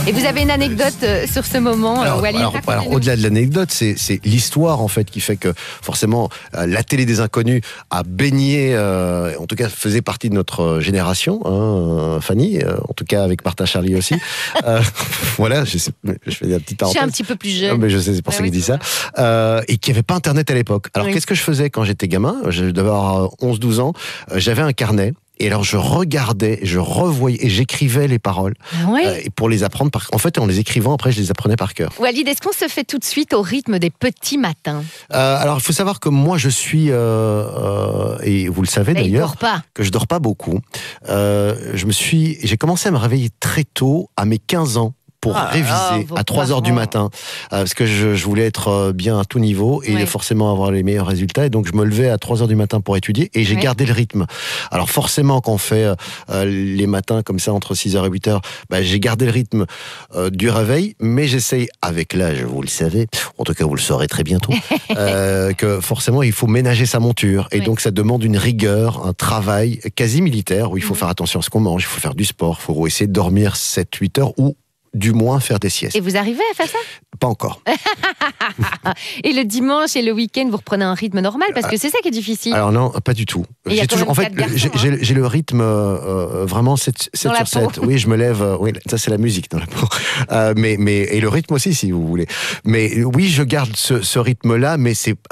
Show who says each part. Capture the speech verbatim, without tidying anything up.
Speaker 1: Et vous avez une anecdote euh, sur ce moment,
Speaker 2: Alors,
Speaker 1: Walid?
Speaker 2: alors, alors, au-delà de l'anecdote, c'est, c'est l'histoire en fait qui fait que forcément euh, la télé des inconnus a baigné, euh, en tout cas faisait partie de notre génération, hein, Fanny, euh, en tout cas avec Martin Charlie aussi. euh, voilà, je, sais, je fais des petites
Speaker 1: Je
Speaker 2: parenthèses.
Speaker 1: suis un petit peu plus jeune.
Speaker 2: Non, mais je sais, c'est pour
Speaker 1: Bah
Speaker 2: ça
Speaker 1: oui,
Speaker 2: qu'il dit
Speaker 1: c'est
Speaker 2: ça. Euh, et qu'il n'y avait pas Internet à l'époque. Alors
Speaker 1: Oui.
Speaker 2: qu'est-ce que je faisais quand j'étais gamin? Je devais avoir onze douze ans. Euh, j'avais un carnet. Et alors je regardais, je revoyais et j'écrivais les paroles
Speaker 1: Ah ouais.
Speaker 2: euh, et pour les apprendre par. En fait, en les écrivant, après, je les apprenais par cœur.
Speaker 1: Walid, est-ce qu'on se fait tout de suite au rythme des petits matins?
Speaker 2: Euh, alors, il faut savoir que moi, je suis euh, euh, et vous le savez
Speaker 1: Mais il
Speaker 2: d'ailleurs,
Speaker 1: dort pas.
Speaker 2: que je dors pas beaucoup. Euh, je me suis, j'ai commencé à me réveiller très tôt, à mes quinze ans. Pour
Speaker 1: Ah,
Speaker 2: réviser
Speaker 1: ah, vos
Speaker 2: à trois heures du
Speaker 1: parents.
Speaker 2: matin, euh, parce que je, je voulais être euh, bien à tout niveau et
Speaker 1: Ouais.
Speaker 2: forcément avoir les meilleurs résultats. Et donc, je me levais à trois heures du matin pour étudier et j'ai
Speaker 1: Ouais.
Speaker 2: gardé le rythme. Alors, forcément, quand on fait euh, les matins comme ça, entre six heures et huit heures, bah, j'ai gardé le rythme euh, du réveil, mais j'essaye, avec l'âge, vous le savez, en tout cas, vous le saurez très bientôt, euh, que forcément, il faut ménager sa monture. Et
Speaker 1: Ouais.
Speaker 2: donc, ça demande une rigueur, un travail quasi militaire où il faut
Speaker 1: Mhm.
Speaker 2: faire attention à ce qu'on mange, il faut faire du sport, il faut essayer de dormir sept huit heures ou du moins faire des siestes.
Speaker 1: Et vous arrivez à faire ça?
Speaker 2: Pas encore.
Speaker 1: Et le dimanche et le week-end, vous reprenez un rythme normal? Parce que c'est ça qui est difficile.
Speaker 2: Alors non, pas du tout.
Speaker 1: Et il y a
Speaker 2: J'ai
Speaker 1: quand
Speaker 2: toujours,
Speaker 1: même
Speaker 2: en fait,
Speaker 1: quatre garçons,
Speaker 2: j'ai,
Speaker 1: hein.
Speaker 2: j'ai- j'ai le rythme euh, vraiment sept, sept
Speaker 1: Dans la
Speaker 2: sur
Speaker 1: peau.
Speaker 2: sept. Oui, je me lève. euh, oui, ça c'est la musique dans la peau. Euh, mais, mais et le rythme aussi, si vous voulez. Mais oui, je garde ce, ce rythme-là, mais c'est